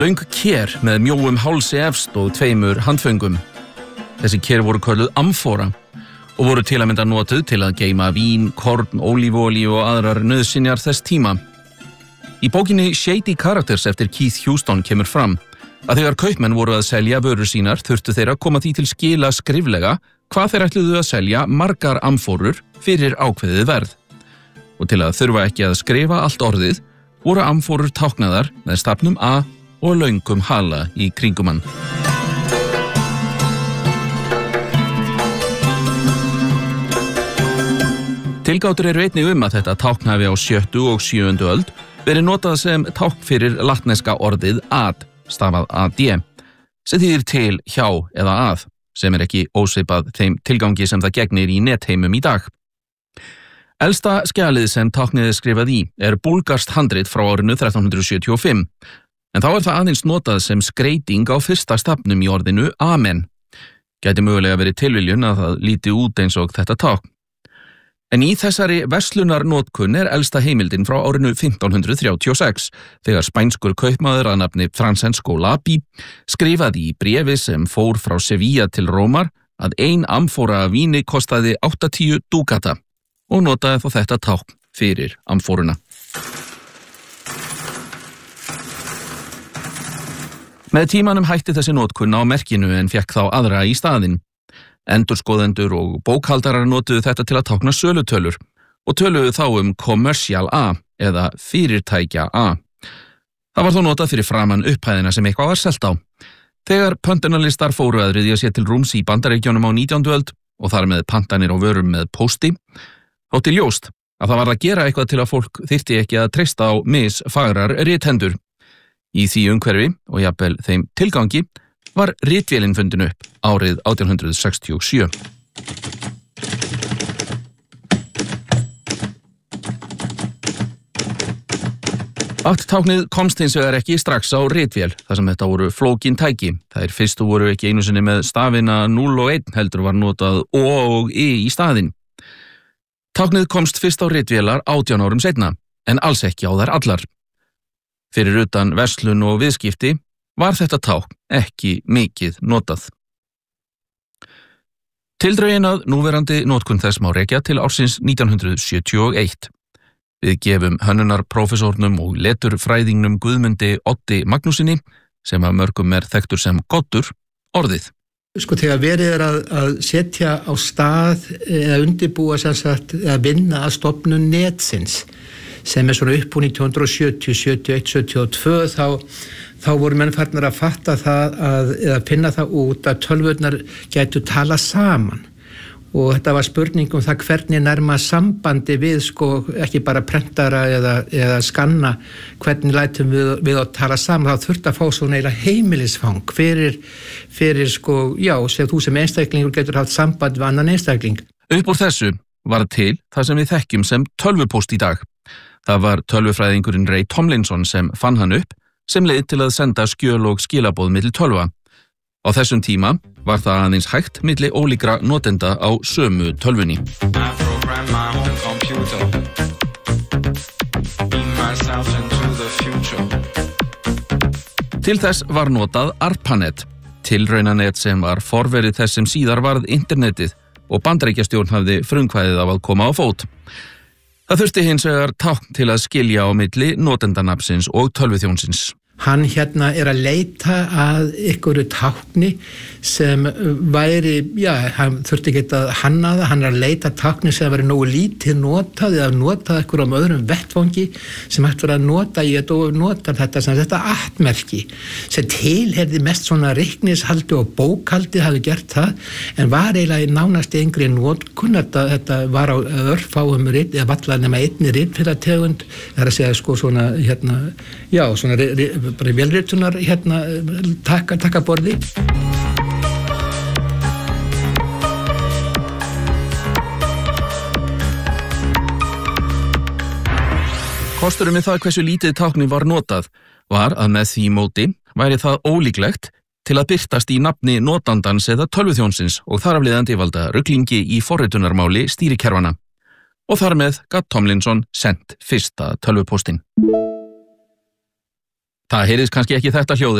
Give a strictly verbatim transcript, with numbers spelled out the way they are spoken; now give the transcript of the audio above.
Löng ker með mjóum hálsi efst og tveimur handföngum. Þessi ker voru kölluð amfóra og voru til að mynda notuð til að geyma vín, korn, ólífuolíu og aðrar nauðsynjar þess tíma. Í bókinni Shady Characters eftir Keith Houston kemur fram að þegar kaupmenn voru að selja vörur sínar þurftu þeir að koma því til skila skriflega hvað þeir ætluðu að selja margar amfórur fyrir ákveðið verð. Og til að þurfa ekki að skrifa allt orðið voru amfórur táknaðar með stafnum A og löngum hala í kringum hann. Tilgátur eru einnig um að þetta tákn hafi á sjöttu og sjöundu öld verið notað sem tákn fyrir latneska orðið ad, stafað ad, sem þýðir til, hjá eða að, sem er ekki ósvipað þeim tilgangi sem það gegnir í netheimum í dag. Elsta skjalið sem táknið er skrifað í er búlgarskt handrit frá árinu þrettán hundruð sjötíu og fimm, en þá er það aðeins notað sem skreyting á fyrsta stafnum í orðinu amen. Gæti mögulega verið tilviljun að það líti út eins og þetta tákn. En í þessari verslunarnotkun er elsta heimildin frá árinu fimmtán hundruð þrjátíu og sex, þegar spænskur kaupmaður að nafni Francesco Lapi skrifaði í bréfi sem fór frá Sevilla til Rómar að ein amfóra af víni kostaði áttatíu dúkata og notaði þá þetta tákn fyrir amfóruna. Með tímanum hætti þessi notkun á merkinu en fekk þá aðra í staðinn. Endurskoðendur og bókhaldarar notuðu þetta til að tákna sölutölur og töluðu þá um commercial A eða fyrirtækja A. Það var þó notað fyrir framan upphæðina sem eitthvað var selt á. Þegar pöntunarlistar fóru að ryðja sér til rúms í Bandaríkjunum á nítjándu öld og þar með pantanir á vörum með pósti, þótti ljóst að það var að gera eitthvað til að fólk þyrfti ekki að treysta á misfagrar rithendur. Í því umhverfi og jafnvel þeim tilgangi var ritvélin fundin upp árið átján hundruð sextíu og sjö. Akttáknið komst hins vegar ekki strax á ritvél þar sem þetta voru flókin tæki. Þær fyrstu voru ekki einu sinni með stafina núll og einn heldur var notað O og I í staðinn. Táknið komst fyrst á ritvélar átján árum seinna, en alls ekki á þær allar. Fyrir utan verslun og viðskipti var þetta tákn ekki mikið notað. Tildrögin að núverandi notkun þess má rekja til ársins nítján hundruð sjötíu og eitt. Við gefum hönnunarprófessornum og leturfræðingnum Guðmundi Oddi Magnúsinni, sem af mörgum er þekktur sem Goddur, orðið. Sko þegar verið er að, að setja á stað eða undirbúa sem sagt að vinna að stofnun netsins sem er svona upp úr nítján hundruð sjötíu, sjötíu og eitt, sjötíu og tvö þá, þá voru menn farnir að fatta það að, eða finna það út að tölvurnar gætu tala saman og þetta var spurning um það hvernig nærma sambandi við sko ekki bara prentara eða, eða skanna hvernig lætum við, við að tala saman. Það þurfti að fá svona eiginlega heimilisfang fyrir, fyrir sko, já, sem þú sem einstaklingur getur haft samband við annan einstakling. Upp úr þessu var til það sem við þekkjum sem tölvupóst í dag. Það var tölvufræðingurinn Ray Tomlinson sem fann hann upp sem leið til að senda skjöl og skilaboð milli tölva. Á þessum tíma var það aðeins hægt milli ólíkra notenda á sömu tölvunni. Til þess var notað ARPANET, tilraunanet sem var forverið þess sem síðar varð internetið og Bandaríkjastjórn hafði frumkvæðið af að koma á fót. Það þurfti hins vegar tákn til að skilja á milli notendanafnsins og tölvuþjónsins. Hann hérna er að leita að einhverju tákni sem væri, já, hann þurfti ekki að hanna það, hann er að leita tákni sem væri nógu lítið notað eða notað einhverjum um öðrum vettvangi sem hægt verið að nota í þetta og nota þetta sem þetta atmerki sem tilherði mest svona reiknishaldi og bókhaldi hafi gert það en var eiginlega nánast yngri notkun, þetta, þetta var á örfáum rit, eða vallar nema einni ritfélategund, það er að segja sko svona hérna, já, svona bara velritunar hérna taka, taka borði. Kosturum við það hversu lítið tákni var notað var að með því móti væri það ólíklegt til að birtast í nafni notandans eða tölvuþjónsins og þar af leiðandi valda ruglingi í forritunarmáli stýrikerfana. Og þar með gat Tomlinson sent fyrsta tölvupóstinn. Það heyrðist kannski ekki þetta hljóð